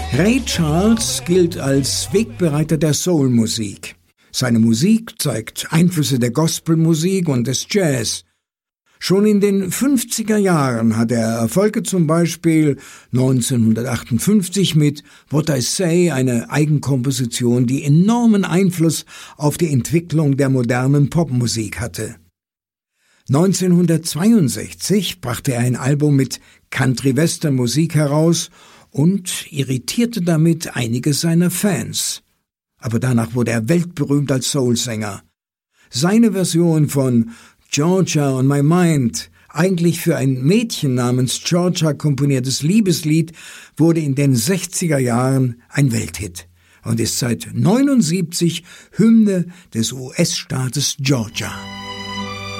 Ray Charles gilt als Wegbereiter der Soul-Musik. Seine Musik zeigt Einflüsse der Gospelmusik und des Jazz. Schon in den 50er Jahren hat er Erfolge, zum Beispiel 1958 mit What I Say, eine Eigenkomposition, die enormen Einfluss auf die Entwicklung der modernen Popmusik hatte. 1962 brachte er ein Album mit Country-Western-Musik heraus und irritierte damit einige seiner Fans. Aber danach wurde er weltberühmt als Soulsänger. Seine Version von Georgia on My Mind, eigentlich für ein Mädchen namens Georgia komponiertes Liebeslied, wurde in den 60er Jahren ein Welthit und ist seit 1979 Hymne des US-Staates Georgia.